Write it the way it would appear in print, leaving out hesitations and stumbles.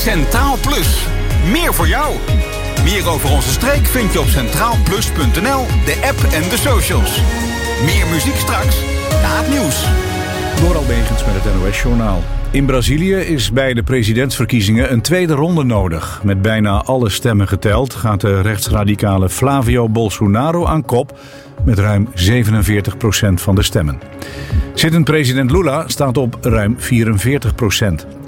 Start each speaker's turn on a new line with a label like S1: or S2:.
S1: Centraal Plus. Meer voor jou. Meer over onze streek vind je op centraalplus.nl, de app en de socials. Meer muziek straks na het nieuws.
S2: Door Albegens met het NOS-journaal. In Brazilië is bij de presidentsverkiezingen een tweede ronde nodig. Met bijna alle stemmen geteld gaat de rechtsradicale Flavio Bolsonaro aan kop met ruim 47% van de stemmen. Zittend president Lula staat op ruim 44%.